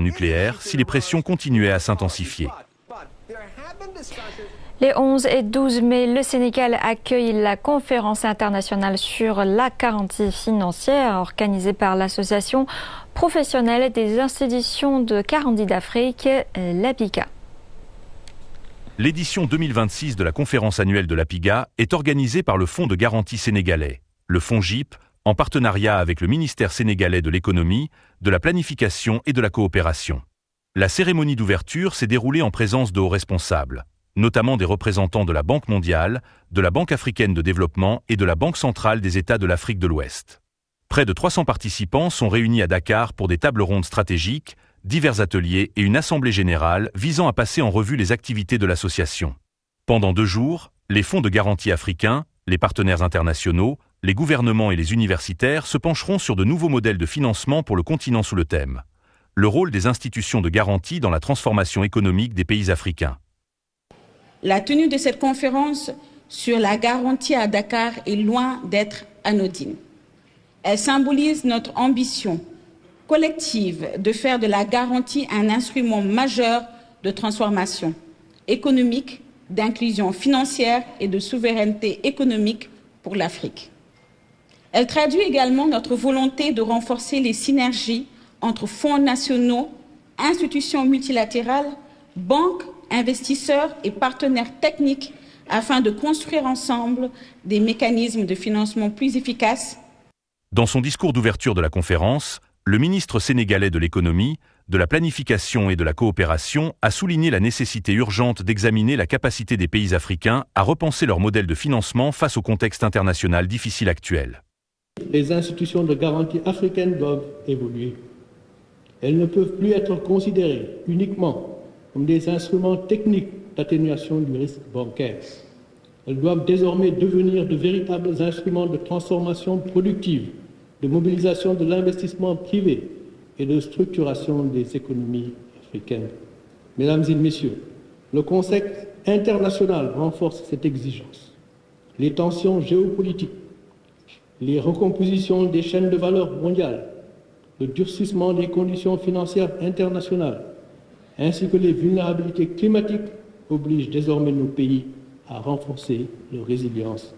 nucléaire si les pressions continuaient à s'intensifier. Les 11 et 12 mai, le Sénégal accueille la conférence internationale sur la garantie financière organisée par l'association professionnelle des institutions de garantie d'Afrique, l'APIGA. L'édition 2026 de la conférence annuelle de l'APIGA est organisée par le Fonds de garantie sénégalais, le FONGIP, en partenariat avec le ministère sénégalais de l'économie, de la planification et de la coopération. La cérémonie d'ouverture s'est déroulée en présence de hauts responsables, notamment des représentants de la Banque mondiale, de la Banque africaine de développement et de la Banque centrale des États de l'Afrique de l'Ouest. Près de 300 participants sont réunis à Dakar pour des tables rondes stratégiques, divers ateliers et une assemblée générale visant à passer en revue les activités de l'association. Pendant 2 jours, les fonds de garantie africains, les partenaires internationaux, les gouvernements et les universitaires se pencheront sur de nouveaux modèles de financement pour le continent sous le thème « Le rôle des institutions de garantie dans la transformation économique des pays africains ». La tenue de cette conférence sur la garantie à Dakar est loin d'être anodine. Elle symbolise notre ambition collective de faire de la garantie un instrument majeur de transformation économique, d'inclusion financière et de souveraineté économique pour l'Afrique. Elle traduit également notre volonté de renforcer les synergies entre fonds nationaux, institutions multilatérales, banques, investisseurs et partenaires techniques afin de construire ensemble des mécanismes de financement plus efficaces. Dans son discours d'ouverture de la conférence, le ministre sénégalais de l'économie, de la planification et de la coopération a souligné la nécessité urgente d'examiner la capacité des pays africains à repenser leur modèle de financement face au contexte international difficile actuel. Les institutions de garantie africaines doivent évoluer. Elles ne peuvent plus être considérées uniquement comme des instruments techniques d'atténuation du risque bancaire. Elles doivent désormais devenir de véritables instruments de transformation productive, de mobilisation de l'investissement privé et de structuration des économies africaines. Mesdames et messieurs, le contexte international renforce cette exigence. Les tensions géopolitiques, les recompositions des chaînes de valeur mondiales, le durcissement des conditions financières internationales, ainsi que les vulnérabilités climatiques obligent désormais nos pays à renforcer leur résilience.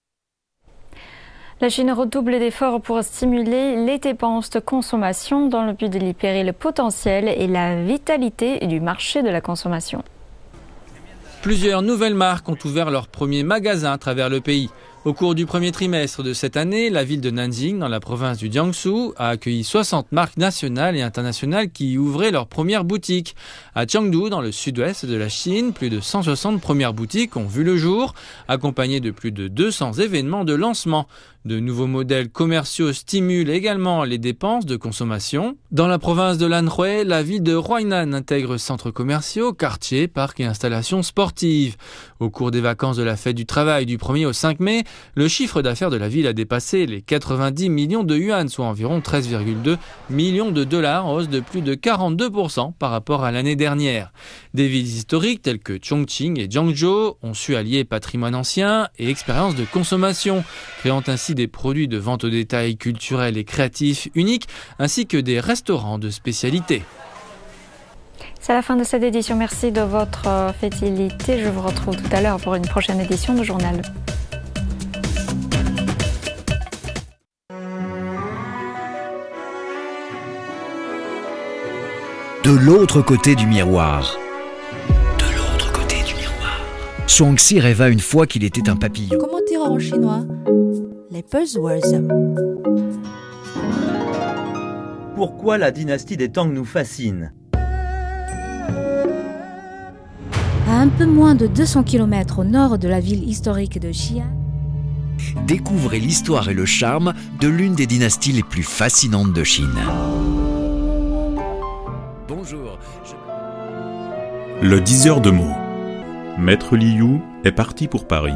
La Chine redouble d'efforts pour stimuler les dépenses de consommation dans le but de libérer le potentiel et la vitalité du marché de la consommation. Plusieurs nouvelles marques ont ouvert leurs premiers magasins à travers le pays. Au cours du premier trimestre de cette année, la ville de Nanjing, dans la province du Jiangsu, a accueilli 60 marques nationales et internationales qui y ouvraient leurs premières boutiques. À Chengdu, dans le sud-ouest de la Chine, plus de 160 premières boutiques ont vu le jour, accompagnées de plus de 200 événements de lancement. De nouveaux modèles commerciaux stimulent également les dépenses de consommation. Dans la province de l'Anhui, la ville de Huainan intègre centres commerciaux, quartiers, parcs et installations sportives. Au cours des vacances de la fête du travail du 1er au 5 mai, le chiffre d'affaires de la ville a dépassé les 90 millions de yuan, soit environ 13,2 millions de dollars, en hausse de plus de 42% par rapport à l'année dernière. Des villes historiques telles que Chongqing et Guangzhou ont su allier patrimoine ancien et expérience de consommation, créant ainsi des produits de vente au détail culturels et créatifs uniques, ainsi que des restaurants de spécialité. C'est la fin de cette édition. Merci de votre fidélité. Je vous retrouve tout à l'heure pour une prochaine édition du journal. De l'autre côté du miroir. De l'autre côté du miroir. Shuangxi rêva une fois qu'il était un papillon. Comment dire en chinois? Les buzzwords. Pourquoi la dynastie des Tang nous fascine? À un peu moins de 200 km au nord de la ville historique de Xi'an, Découvrez l'histoire et le charme de l'une des dynasties les plus fascinantes de Chine. Bonjour. Le diseur de mots. Maître Liu est parti pour Paris.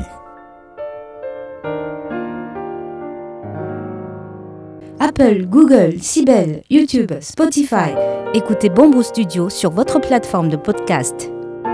Apple, Google, Sibel, YouTube, Spotify. Écoutez Bamboo Studio sur votre plateforme de podcast.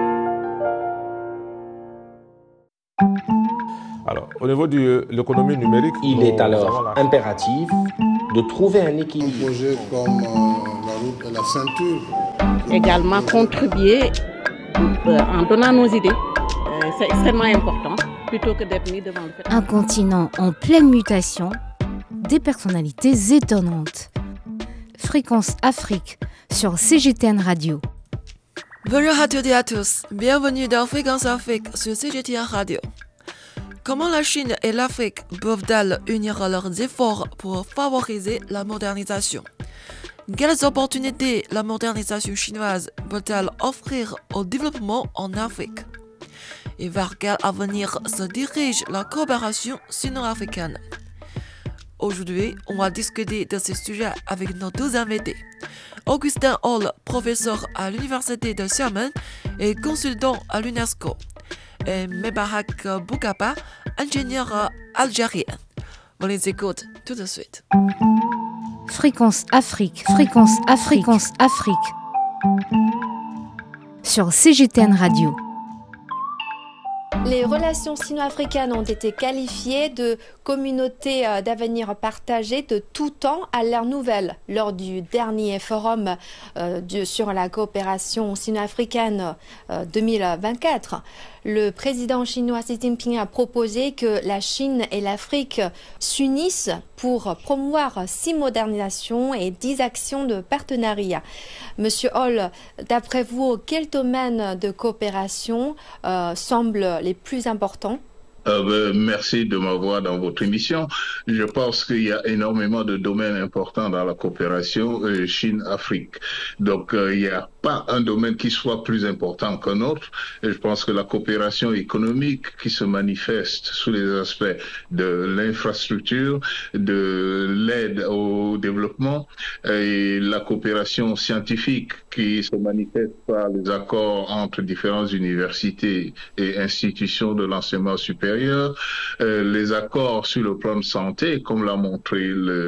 Alors, au niveau de l'économie numérique, il est alors impératif de trouver un équilibre. Un projet comme la route de la ceinture également contribuer en donnant nos idées. C'est extrêmement important, plutôt que d'être mis devant le fait. Un continent en pleine mutation, des personnalités étonnantes. Fréquence Afrique sur CGTN Radio. Bonjour à toutes et à tous, bienvenue dans Fréquence Afrique sur CGTN Radio. Comment la Chine et l'Afrique peuvent-elles unir leurs efforts pour favoriser la modernisation? Quelles opportunités la modernisation chinoise peut-elle offrir au développement en Afrique? Et vers quel avenir se dirige la coopération sino-africaine? Aujourd'hui, on va discuter de ces sujets avec nos deux invités. Augustin Hall, professeur à l'Université de Xiamen et consultant à l'UNESCO. Et Mebarak Boukapa, ingénieur algérien. On les écoute tout de suite. Fréquence Afrique, Fréquence Afrique, Fréquence Afrique. Sur CGTN Radio. Les relations sino-africaines ont été qualifiées de communautés d'avenir partagées de tout temps à l'ère nouvelle lors du dernier forum sur la coopération sino-africaine 2024. Le président chinois Xi Jinping a proposé que la Chine et l'Afrique s'unissent pour promouvoir 6 modernisations et 10 actions de partenariat. Monsieur Hall, d'après vous, quels domaines de coopération semblent les plus importants? Merci de m'avoir dans votre émission. Je pense qu'il y a énormément de domaines importants dans la coopération Chine-Afrique. Donc, il n'y a pas un domaine qui soit plus important qu'un autre. Et je pense que la coopération économique qui se manifeste sous les aspects de l'infrastructure, de l'aide au développement et la coopération scientifique qui se manifeste par les accords entre différentes universités et institutions de l'enseignement supérieur, les accords sur le plan de santé, comme l'a montré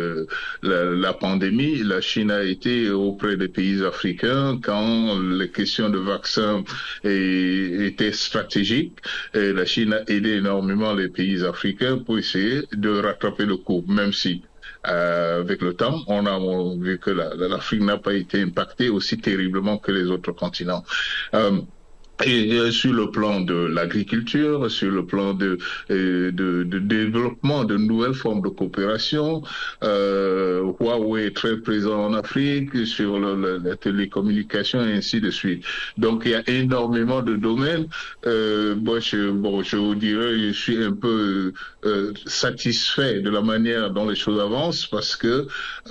la pandémie. La Chine a été auprès des pays africains quand les questions de vaccins étaient stratégiques. Et la Chine a aidé énormément les pays africains pour essayer de rattraper le coup, même si avec le temps, on a vu que l'Afrique n'a pas été impactée aussi terriblement que les autres continents. Et sur le plan de l'agriculture, sur le plan de développement de nouvelles formes de coopération, Huawei est très présent en Afrique, sur la télécommunication et ainsi de suite. Donc il y a énormément de domaines. Moi, je vous dirais, je suis un peu satisfait de la manière dont les choses avancent parce que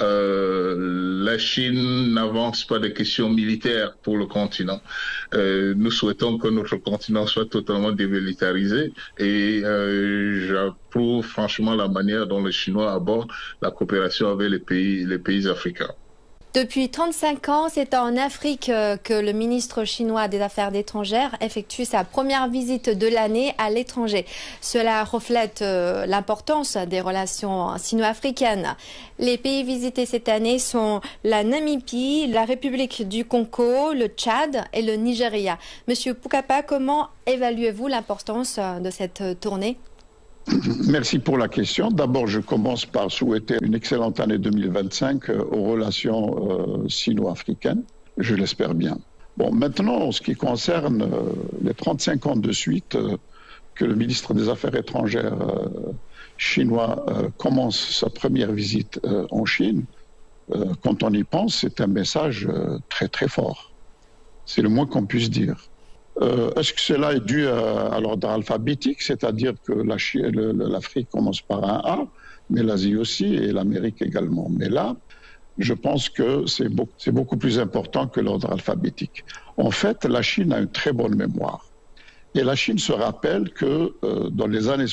la Chine n'avance pas des questions militaires pour le continent. Nous souhaitons que notre continent soit totalement démilitarisé et j'approuve franchement la manière dont les Chinois abordent la coopération avec les pays africains. Depuis 35 ans, c'est en Afrique que le ministre chinois des Affaires étrangères effectue sa première visite de l'année à l'étranger. Cela reflète l'importance des relations sino-africaines. Les pays visités cette année sont la Namibie, la République du Congo, le Tchad et le Nigeria. Monsieur Boukapa, comment évaluez-vous l'importance de cette tournée ? Merci pour la question. D'abord, je commence par souhaiter une excellente année 2025 aux relations sino-africaines. Je l'espère bien. Bon, maintenant, en ce qui concerne les 35 ans de suite que le ministre des Affaires étrangères chinois commence sa première visite en Chine, quand on y pense, c'est un message très très fort. C'est le moins qu'on puisse dire. Est-ce que cela est dû à l'ordre alphabétique, c'est-à-dire que l'Afrique commence par un A, mais l'Asie aussi et l'Amérique également. Mais là, je pense que c'est beaucoup plus important que l'ordre alphabétique. En fait, la Chine a une très bonne mémoire. Et la Chine se rappelle que dans les années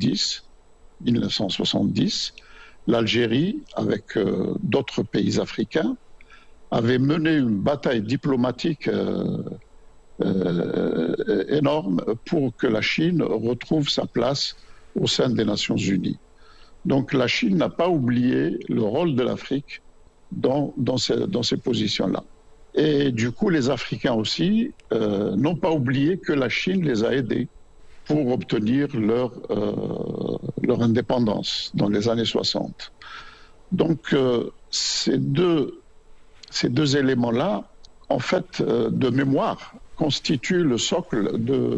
1970, l'Algérie, avec d'autres pays africains, avait mené une bataille diplomatique énorme pour que la Chine retrouve sa place au sein des Nations Unies. Donc la Chine n'a pas oublié le rôle de l'Afrique dans ces positions-là. Et du coup, les Africains aussi n'ont pas oublié que la Chine les a aidés pour obtenir leur indépendance dans les années 60. Donc ces deux éléments-là en fait, de mémoire, constitue le socle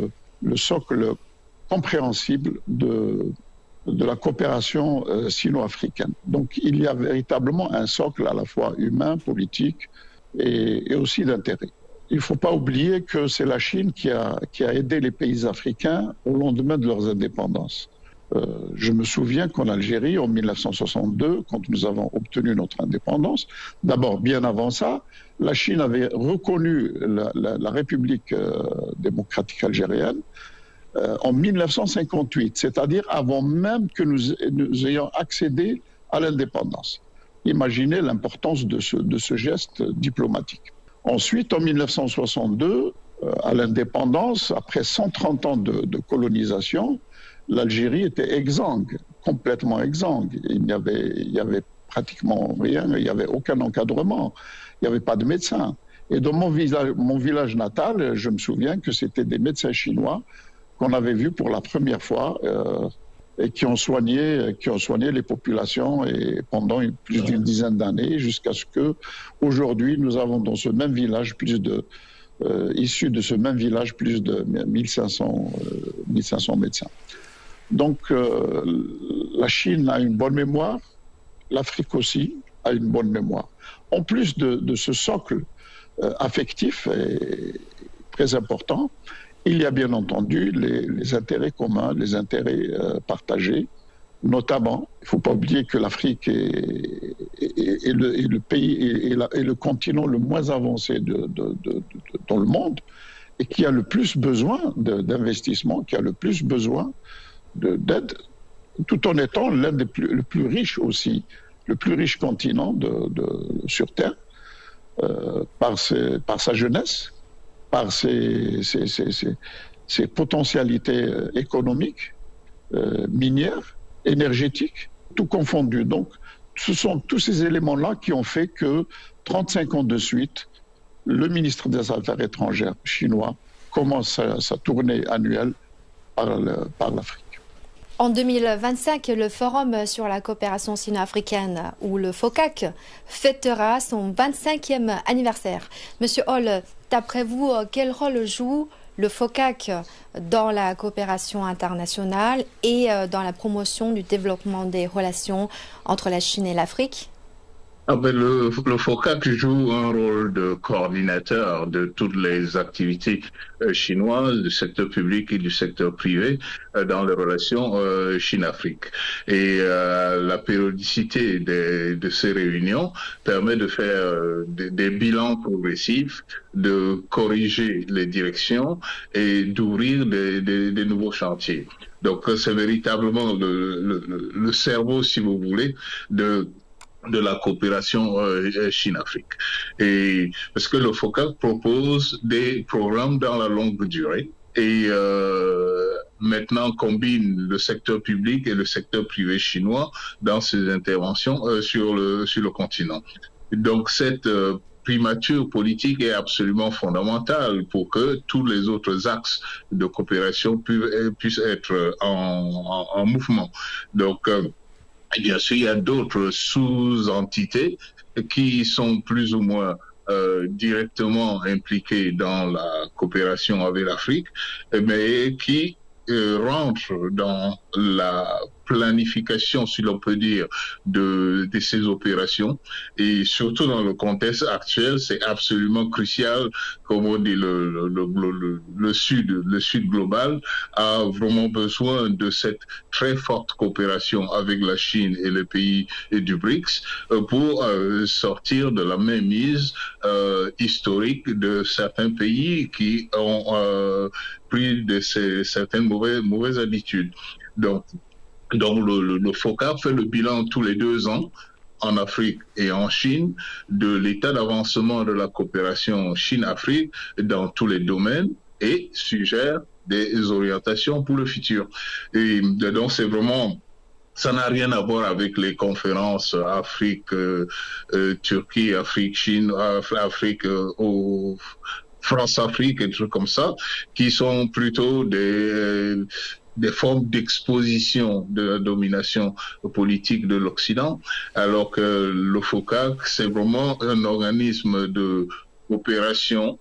compréhensible de la coopération sino-africaine. Donc il y a véritablement un socle à la fois humain, politique et aussi d'intérêt. Il ne faut pas oublier que c'est la Chine qui a aidé les pays africains au lendemain de leurs indépendances. Je me souviens qu'en Algérie, en 1962, quand nous avons obtenu notre indépendance, d'abord, bien avant ça, la Chine avait reconnu la République démocratique algérienne en 1958, c'est-à-dire avant même que nous ayons accédé à l'indépendance. Imaginez l'importance de ce geste diplomatique. Ensuite, en 1962, à l'indépendance, après 130 ans de colonisation, l'Algérie était exsangue, complètement exsangue. Il n'y avait pratiquement rien, il n'y avait aucun encadrement, il n'y avait pas de médecins. Et dans mon village natal, je me souviens que c'était des médecins chinois qu'on avait vus pour la première fois et qui ont soigné les populations et pendant plus d'une dizaine d'années, jusqu'à ce que aujourd'hui nous avons dans ce même village issus de ce même village plus de 1500 médecins. Donc la Chine a une bonne mémoire, l'Afrique aussi a une bonne mémoire. En plus de ce socle affectif et très important, il y a bien entendu les intérêts communs, les intérêts partagés, notamment, il ne faut pas oublier que l'Afrique est le pays et le continent le moins avancé dans le monde et qui a le plus besoin d'investissement, qui a le plus besoin d'aide, tout en étant l'un le plus riche aussi, le plus riche continent sur Terre, par sa jeunesse, par ses potentialités économiques, minières, énergétiques, tout confondu. Donc, ce sont tous ces éléments-là qui ont fait que 35 ans de suite, le ministre des Affaires étrangères chinois commence sa tournée annuelle par l'Afrique. En 2025, le Forum sur la coopération sino-africaine, ou le FOCAC, fêtera son 25e anniversaire. Monsieur Hall, d'après vous, quel rôle joue le FOCAC dans la coopération internationale et dans la promotion du développement des relations entre la Chine et l'Afrique ? Le FOCAC joue un rôle de coordinateur de toutes les activités chinoises, du secteur public et du secteur privé dans les relations Chine-Afrique. Et la périodicité de ces réunions permet de faire des bilans progressifs, de corriger les directions et d'ouvrir des nouveaux chantiers. Donc c'est véritablement le cerveau, si vous voulez, de la coopération Chine-Afrique. Et parce que le FOCAC propose des programmes dans la longue durée et maintenant combine le secteur public et le secteur privé chinois dans ses interventions sur le continent. Donc cette primature politique est absolument fondamentale pour que tous les autres axes de coopération puissent être en mouvement. Donc et bien sûr, il y a d'autres sous-entités qui sont plus ou moins directement impliquées dans la coopération avec l'Afrique, mais qui rentrent dans la planification, si l'on peut dire, de ces opérations. Et surtout dans le contexte actuel, c'est absolument crucial. Comme on dit, le Sud global a vraiment besoin de cette très forte coopération avec la Chine et les pays du BRICS pour sortir de la mainmise historique de certains pays qui ont pris certaines mauvaises habitudes. Donc le FOCAC fait le bilan tous les 2 ans en Afrique et en Chine de l'état d'avancement de la coopération Chine-Afrique dans tous les domaines et suggère des orientations pour le futur. Et donc c'est vraiment, ça n'a rien à voir avec les conférences Afrique, Turquie, Afrique, Chine, Afrique France-Afrique et des trucs comme ça, qui sont plutôt des formes d'exposition de la domination politique de l'Occident, alors que le FOCAC, c'est vraiment un organisme de coopération